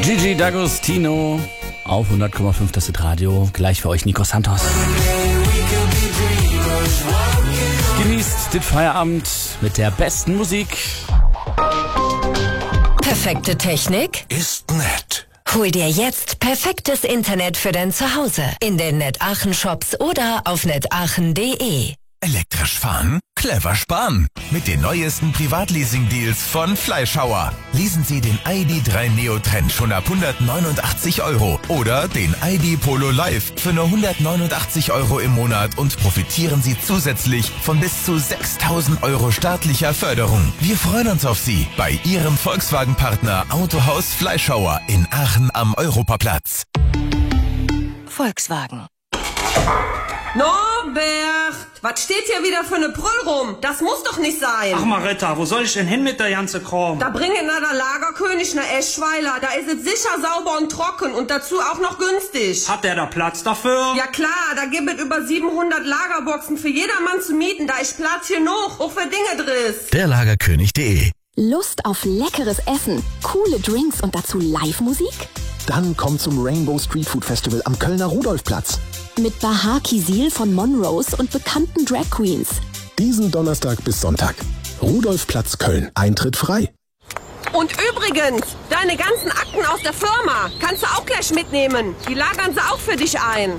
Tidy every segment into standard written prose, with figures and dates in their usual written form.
Gigi D'Agostino auf 100,5 das Radio. Gleich für euch Nico Santos. Genießt den Feierabend mit der besten Musik. Perfekte Technik Ist nett. Hol dir jetzt perfektes Internet für dein Zuhause in den NetAchen Shops oder auf netachen.de. Elektrisch fahren? Clever sparen. Mit den neuesten Privatleasing-Deals von Fleischhauer. Leasen Sie den ID.3 Neo Trend schon ab 189 € oder den ID Polo Live für nur 189 € im Monat und profitieren Sie zusätzlich von bis zu 6.000 € staatlicher Förderung. Wir freuen uns auf Sie bei Ihrem Volkswagen-Partner Autohaus Fleischhauer in Aachen am Europaplatz. Volkswagen. Norbert, was steht hier wieder für eine Brüll rum? Das muss doch nicht sein. Ach Maretta, wo soll ich denn hin mit der ganze Kram? Da bring ich nach der Lagerkönig nach Eschweiler. Da ist es sicher sauber und trocken und dazu auch noch günstig. Hat der da Platz dafür? Ja klar, da gibt es über 700 Lagerboxen für jedermann zu mieten. Da ist Platz genug, auch für Dinge drin. Der Lagerkönig.de. Lust auf leckeres Essen, coole Drinks und dazu Live-Musik? Dann kommt zum Rainbow Street Food Festival am Kölner Rudolfplatz. Mit Bahar Kisil von Monrose und bekannten Drag Queens. Diesen Donnerstag bis Sonntag. Rudolfplatz Köln. Eintritt frei. Und übrigens, deine ganzen Akten aus der Firma kannst du auch gleich mitnehmen. Die lagern sie auch für dich ein.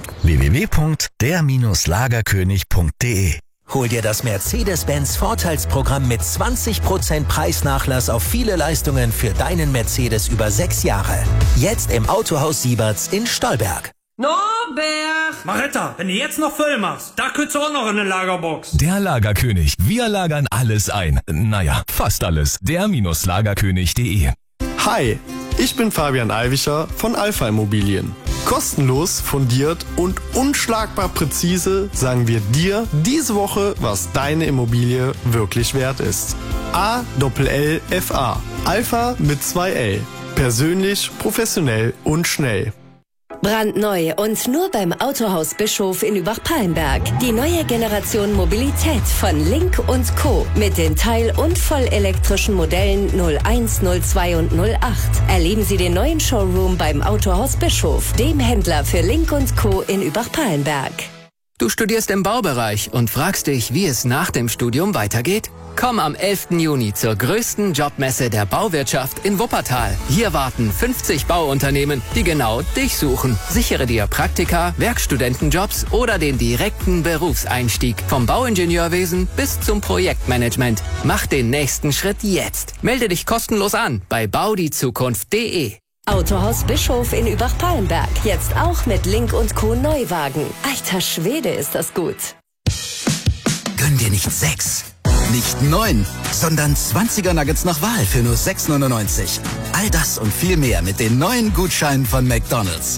www.der-lagerkönig.de. Hol dir das Mercedes-Benz Vorteilsprogramm mit 20% Preisnachlass auf viele Leistungen für deinen Mercedes über 6 Jahre. Jetzt im Autohaus Sieberts in Stolberg. Norbert! Maretta, wenn du jetzt noch voll machst, da könntest du auch noch in eine Lagerbox. Der Lagerkönig. Wir lagern alles ein. Naja, fast alles. Der-lagerkönig.de. Hi, ich bin Fabian Alwischer von Alpha Immobilien. Kostenlos, fundiert und unschlagbar präzise sagen wir dir diese Woche, was deine Immobilie wirklich wert ist. ALLFA. Alpha mit 2 L. Persönlich, professionell und schnell. Brandneu und nur beim Autohaus Bischof in Übach-Palenberg. Die neue Generation Mobilität von Link & Co. mit den teil- und vollelektrischen Modellen 01, 02 und 08. Erleben Sie den neuen Showroom beim Autohaus Bischof, dem Händler für Link & Co. in Übach-Palenberg. Du studierst im Baubereich und fragst dich, wie es nach dem Studium weitergeht? Komm am 11. Juni zur größten Jobmesse der Bauwirtschaft in Wuppertal. Hier warten 50 Bauunternehmen, die genau dich suchen. Sichere dir Praktika, Werkstudentenjobs oder den direkten Berufseinstieg. Vom Bauingenieurwesen bis zum Projektmanagement. Mach den nächsten Schritt jetzt. Melde dich kostenlos an bei baudiezukunft.de. Autohaus Bischof in Übach-Palenberg. Jetzt auch mit Link & Co. Neuwagen. Alter Schwede, ist das gut. Gönn dir nicht 6, nicht 9, sondern 20er Nuggets nach Wahl für nur 6,99. All das und viel mehr mit den neuen Gutscheinen von McDonald's.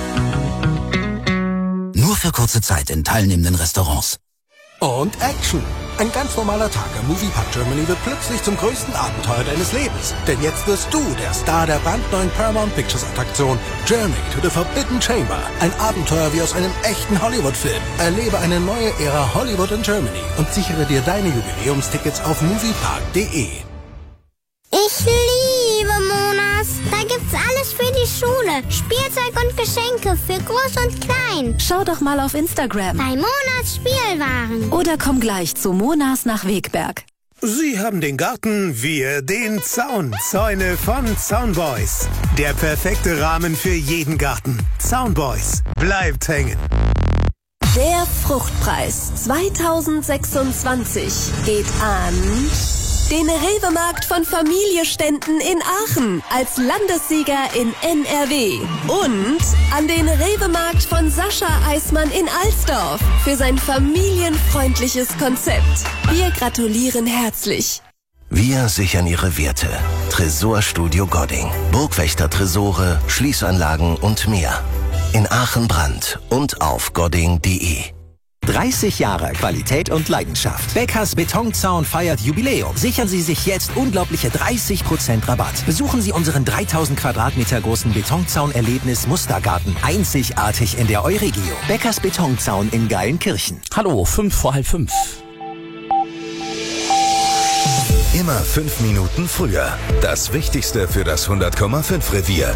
Nur für kurze Zeit in teilnehmenden Restaurants. Und Action! Ein ganz normaler Tag im Moviepark Germany wird plötzlich zum größten Abenteuer deines Lebens. Denn jetzt wirst du der Star der brandneuen Paramount Pictures Attraktion Journey to the Forbidden Chamber. Ein Abenteuer wie aus einem echten Hollywood-Film. Erlebe eine neue Ära Hollywood in Germany und sichere dir deine Jubiläumstickets auf moviepark.de. Ich liebe Monas. Da gibt's alles für die Schule. Spielzeug und Geschenke für Groß und Klein. Schau doch mal auf Instagram. Bei Monas Spielwaren. Oder komm gleich zu Monas nach Wegberg. Sie haben den Garten, wir den Zaun. Zäune von Zaunboys. Der perfekte Rahmen für jeden Garten. Zaunboys. Bleibt hängen. Der Fruchtpreis 2026 geht an den Rewe-Markt von Familieständen in Aachen als Landessieger in NRW und an den Rewe-Markt von Sascha Eismann in Alsdorf für sein familienfreundliches Konzept. Wir gratulieren herzlich. Wir sichern Ihre Werte. Tresorstudio Godding. Burgwächter-Tresore, Schließanlagen und mehr. In Aachen-Brand und auf godding.de. 30 Jahre Qualität und Leidenschaft. Beckers Betonzaun feiert Jubiläum. Sichern Sie sich jetzt unglaubliche 30% Rabatt. Besuchen Sie unseren 3000 Quadratmeter großen Betonzaun-Erlebnis Mustergarten. Einzigartig in der Euregio. Beckers Betonzaun in Geilenkirchen. Hallo, 5 vor halb 5. Immer 5 Minuten früher. Das Wichtigste für das 100,5 Revier.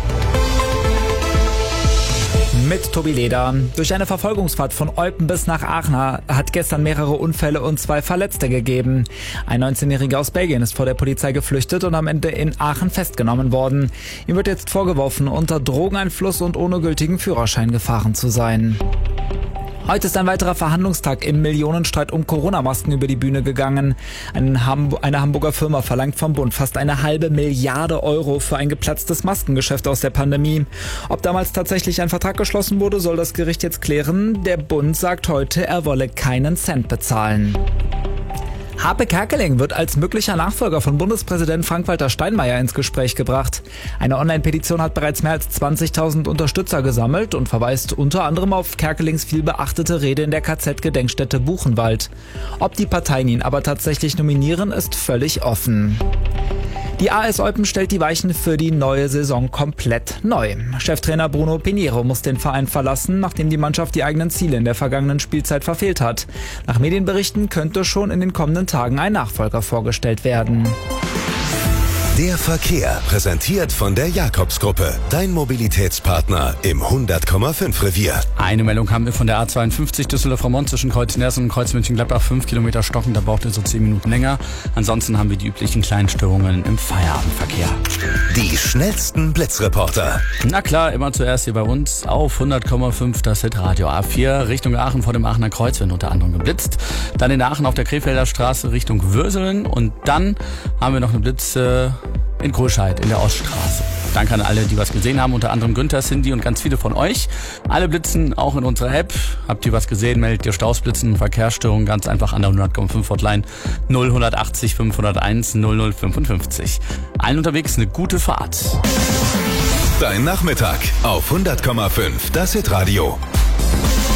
Mit Tobi Leder. Durch eine Verfolgungsfahrt von Eupen bis nach Aachen hat gestern mehrere Unfälle und 2 Verletzte gegeben. Ein 19-Jähriger aus Belgien ist vor der Polizei geflüchtet und am Ende in Aachen festgenommen worden. Ihm wird jetzt vorgeworfen, unter Drogeneinfluss und ohne gültigen Führerschein gefahren zu sein. Heute ist ein weiterer Verhandlungstag im Millionenstreit um Corona-Masken über die Bühne gegangen. Eine Hamburger Firma verlangt vom Bund fast 1,5 Milliarde Euro für ein geplatztes Maskengeschäft aus der Pandemie. Ob damals tatsächlich ein Vertrag geschlossen wurde, soll das Gericht jetzt klären. Der Bund sagt heute, er wolle keinen Cent bezahlen. Harpe Kerkeling wird als möglicher Nachfolger von Bundespräsident Frank-Walter Steinmeier ins Gespräch gebracht. Eine Online-Petition hat bereits mehr als 20.000 Unterstützer gesammelt und verweist unter anderem auf Kerkelings viel beachtete Rede in der KZ-Gedenkstätte Buchenwald. Ob die Parteien ihn aber tatsächlich nominieren, ist völlig offen. Die AS Eupen stellt die Weichen für die neue Saison komplett neu. Cheftrainer Bruno Pinheiro muss den Verein verlassen, nachdem die Mannschaft die eigenen Ziele in der vergangenen Spielzeit verfehlt hat. Nach Medienberichten könnte schon in den kommenden Tagen ein Nachfolger vorgestellt werden. Der Verkehr, präsentiert von der Jakobs-Gruppe. Dein Mobilitätspartner im 100,5 Revier. Eine Meldung haben wir von der A52 Düsseldorf-Raumont zwischen Kreuz Nersen und Kreuz München-Gladbach. 5 Kilometer Stocken, da braucht ihr so 10 Minuten länger. Ansonsten haben wir die üblichen kleinen Störungen im Feierabendverkehr. Die schnellsten Blitzreporter. Na klar, immer zuerst hier bei uns auf 100,5 das Hitradio. A4 Richtung Aachen vor dem Aachener Kreuz wird unter anderem geblitzt. Dann in Aachen auf der Krefelder Straße Richtung Würseln. Und dann haben wir noch eine Blitz in Kohlscheid in der Oststraße. Danke an alle, die was gesehen haben, unter anderem Günther, Cindy und ganz viele von euch. Alle blitzen auch in unserer App. Habt ihr was gesehen, meldet ihr Stausblitzen, Verkehrsstörungen ganz einfach an der 100,5 Hotline 0180 501 0055. Allen unterwegs eine gute Fahrt. Dein Nachmittag auf 100,5 das Hitradio.